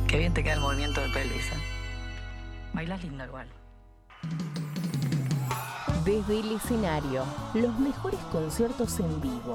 Qué bien te queda el movimiento de pelvis, ¿eh? Bailas lindo igual. Desde el escenario, los mejores conciertos en vivo.